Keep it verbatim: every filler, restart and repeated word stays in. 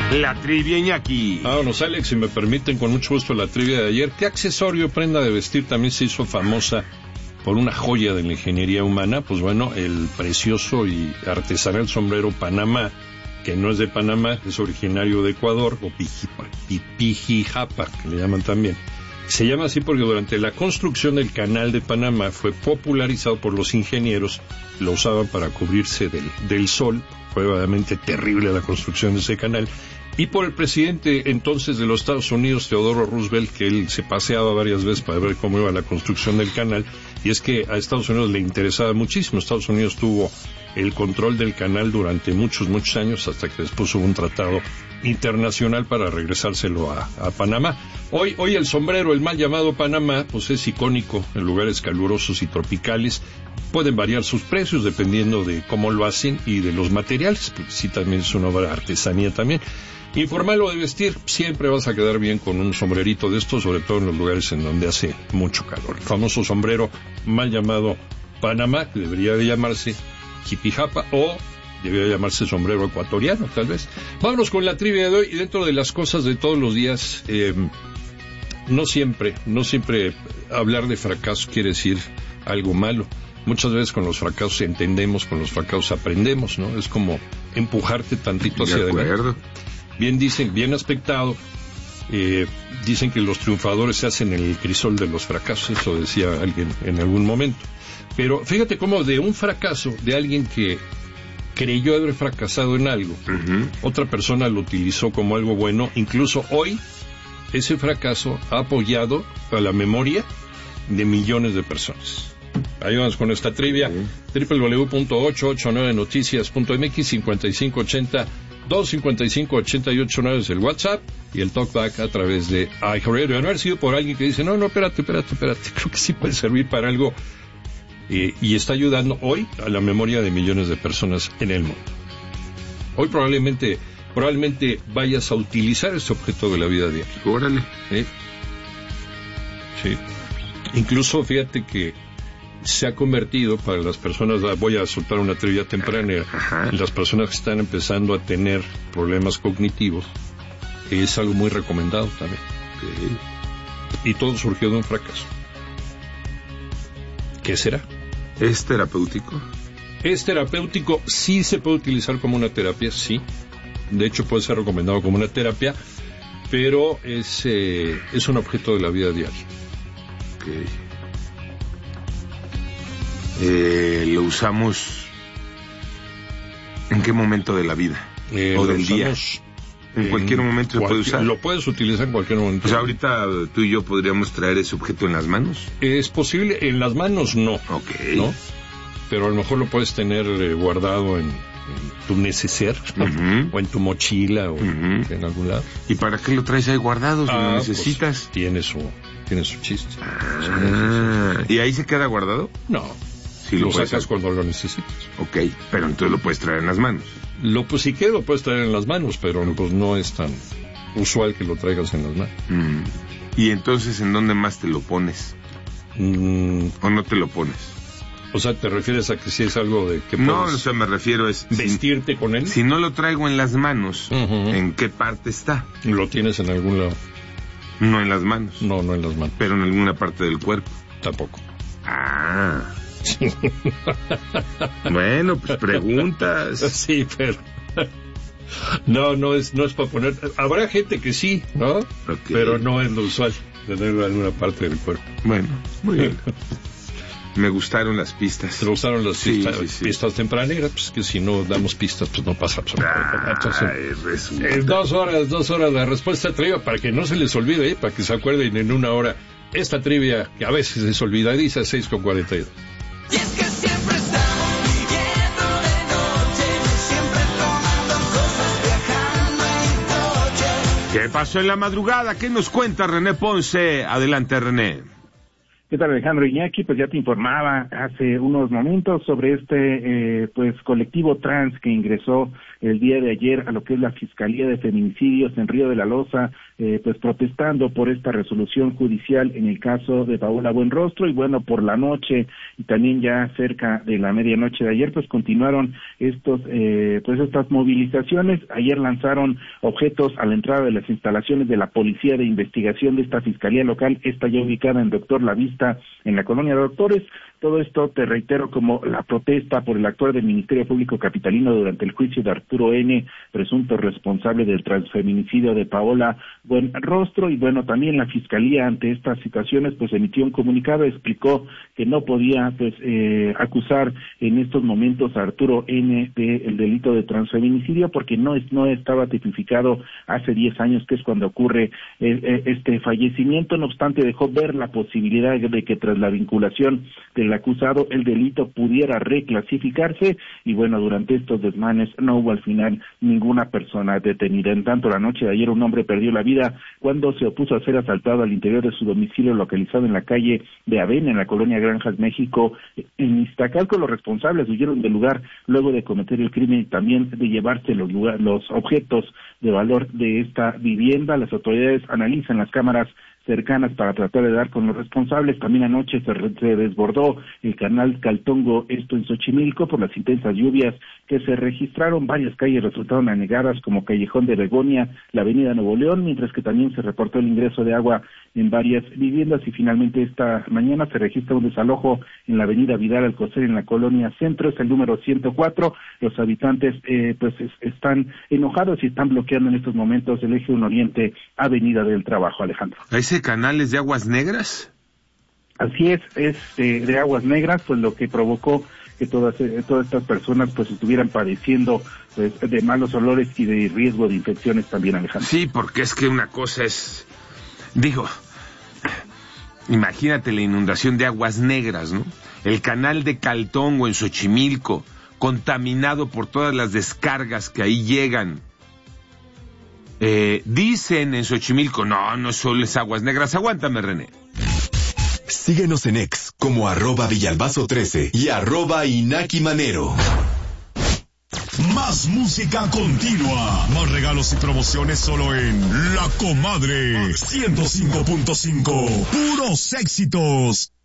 La trivia, Iñaki. Vámonos, Alex, si me permiten, con mucho gusto la trivia de ayer. ¿Qué accesorio, prenda de vestir también se hizo famosa por una joya de la ingeniería humana? Pues bueno, el precioso y artesanal sombrero Panamá, que no es de Panamá, es originario de Ecuador, o Pijijapa, que le llaman también. Se llama así porque durante la construcción del canal de Panamá fue popularizado por los ingenieros, lo usaban para cubrirse del, del sol. Fue verdaderamente terrible la construcción de ese canal, y por el presidente entonces de los Estados Unidos, Teodoro Roosevelt, que él se paseaba varias veces para ver cómo iba la construcción del canal, y es que a Estados Unidos le interesaba muchísimo. Estados Unidos tuvo el control del canal durante muchos, muchos años, hasta que después hubo un tratado internacional para regresárselo a, a Panamá. Hoy, hoy el sombrero, el mal llamado Panamá, pues es icónico en lugares calurosos y tropicales. Pueden variar sus precios dependiendo de cómo lo hacen y de los materiales, porque sí también es una obra de artesanía también. Informal o de vestir, siempre vas a quedar bien con un sombrerito de estos, sobre todo en los lugares en donde hace mucho calor. El famoso sombrero mal llamado Panamá, que debería de llamarse Jipijapa, o debería llamarse sombrero ecuatoriano, tal vez. Vámonos con la trivia de hoy, y dentro de las cosas de todos los días, eh, no siempre, no siempre hablar de fracaso quiere decir algo malo. Muchas veces con los fracasos entendemos, con los fracasos aprendemos, ¿no? Es como empujarte tantito hacia adelante. Bien dicen, bien aspectado, eh, dicen que los triunfadores se hacen en el crisol de los fracasos, eso decía alguien en algún momento. Pero fíjate cómo de un fracaso, de alguien que creyó haber fracasado en algo, uh-huh. otra persona lo utilizó como algo bueno. Incluso hoy, ese fracaso ha apoyado a la memoria de millones de personas. Ahí vamos con esta trivia. Sí. doble u doble u doble u punto ochocientos ochenta y nueve noticias punto m x, cincuenta y cinco ochenta, doscientos cincuenta y cinco ochenta y ocho nueve es el WhatsApp, y el talkback a través de iHeartRadio. De no haber sido por alguien que dice, no, no, espérate, espérate, espérate, creo que sí puede servir para algo, eh, y está ayudando hoy a la memoria de millones de personas en el mundo. Hoy probablemente, probablemente vayas a utilizar este objeto de la vida diaria. Órale. ¿Eh? Sí. Incluso, fíjate que se ha convertido para las personas, voy a soltar una trivia temprana, Ajá. las personas que están empezando a tener problemas cognitivos, es algo muy recomendado también. Okay. Y todo surgió de un fracaso. ¿Qué será? ¿Es terapéutico? Es terapéutico, sí se puede utilizar como una terapia, sí. De hecho puede ser recomendado como una terapia, pero es, eh, es un objeto de la vida diaria. Okay. Eh, ¿Lo usamos en qué momento de la vida? Eh, ¿O del día? En, en cualquier momento se puede usar. Lo puedes utilizar en cualquier momento. Pues ahorita tú y yo podríamos traer ese objeto en las manos. Es posible, en las manos no. Ok. ¿No? Pero a lo mejor lo puedes tener eh, guardado en, en tu neceser, uh-huh. o en tu mochila, o uh-huh. en algún lado. ¿Y para qué lo traes ahí guardado si ah, lo necesitas? Pues, tiene su, tiene su chiste. Ah, ¿y ahí se queda guardado? No. Si lo, lo sacas cuando lo necesitas. Ok, pero entonces lo puedes traer en las manos. Lo, pues si quieres lo puedes traer en las manos, pero pues no es tan usual que lo traigas en las manos. Mm. ¿Y entonces en dónde más te lo pones? Mm. ¿O no te lo pones? O sea, ¿te refieres a que si es algo de que puedes... No, o sea, me refiero es... ¿vestirte si, con él? Si no lo traigo en las manos, uh-huh. ¿en qué parte está? ¿Lo tienes en algún lado? No en las manos. No, no en las manos. ¿Pero en alguna parte del cuerpo? Tampoco. Ah... Bueno, pues preguntas. Sí, pero no, no es, no es para poner. Habrá gente que sí, ¿no? Okay. Pero no es lo usual tenerlo en alguna parte del cuerpo. Bueno, muy bien. Me gustaron las pistas. ¿Te gustaron las sí, pistas, sí, sí. pistas tempraneras? Pues que si no damos pistas, pues no pasa absolutamente nada. Entonces, en dos horas, dos horas la respuesta trivia, para que no se les olvide, ¿eh? Para que se acuerden en una hora esta trivia que a veces es olvidadiza, seis con cuarenta y dos. Y es que siempre estamos viviendo de noche, siempre tomando cosas, viajando en coche. ¿Qué pasó en la madrugada? ¿Qué nos cuenta René Ponce? Adelante, René. ¿Qué tal, Alejandro? Iñaki, pues ya te informaba hace unos momentos sobre este eh, pues colectivo trans que ingresó el día de ayer a lo que es la Fiscalía de Feminicidios en Río de la Loza, eh, pues protestando por esta resolución judicial en el caso de Paola Buenrostro. Y bueno, por la noche y también ya cerca de la medianoche de ayer, pues continuaron estos, eh, pues estas movilizaciones. Ayer lanzaron objetos a la entrada de las instalaciones de la Policía de Investigación de esta Fiscalía Local, esta ya ubicada en Doctor La Vista, en la colonia de Doctores. Todo esto, te reitero, como la protesta por el actuar del Ministerio Público Capitalino durante el juicio de Arturo N., presunto responsable del transfeminicidio de Paola Buenrostro. Y bueno, también la Fiscalía, ante estas situaciones, pues emitió un comunicado, explicó que no podía pues eh, acusar en estos momentos a Arturo N. del delito de transfeminicidio, porque no es, no estaba tipificado hace diez años, que es cuando ocurre eh, este fallecimiento. No obstante, dejó ver la posibilidad de que tras la vinculación del acusado el delito pudiera reclasificarse. Y bueno, durante estos desmanes no hubo al final ninguna persona detenida. En tanto, la noche de ayer un hombre perdió la vida cuando se opuso a ser asaltado al interior de su domicilio localizado en la calle de Avena, en la colonia Granjas, México, en Iztacalco. Los responsables huyeron del lugar luego de cometer el crimen y también de llevarse los, lugar, los objetos de valor de esta vivienda. Las autoridades analizan las cámaras cercanas para tratar de dar con los responsables. También anoche se, re, se desbordó el canal Caltongo, esto en Xochimilco, por las intensas lluvias que se registraron. Varias calles resultaron anegadas, como Callejón de Begonia, la avenida Nuevo León, mientras que también se reportó el ingreso de agua en varias viviendas. Y finalmente esta mañana se registra un desalojo en la avenida Vidal Alcocer, en la colonia Centro, es el número ciento cuatro. Los habitantes eh, pues es, están enojados y están bloqueando en estos momentos el eje uno Oriente, Avenida del Trabajo. Alejandro. ¿Ese canal es de aguas negras? Así es, es eh, de aguas negras, pues lo que provocó que todas eh, todas estas personas pues estuvieran padeciendo pues, de malos olores y de riesgo de infecciones también, Alejandro. Sí, porque es que una cosa es, digo, imagínate la inundación de aguas negras, ¿no? El canal de Caltongo en Xochimilco, contaminado por todas las descargas que ahí llegan. Eh, dicen en Xochimilco, no, no solo es aguas negras. Aguántame, René. Síguenos en X como arroba Villalbazo trece y arroba Inaki Manero. Más música continua, más regalos y promociones solo en La Comadre ciento cinco punto cinco. Puros éxitos.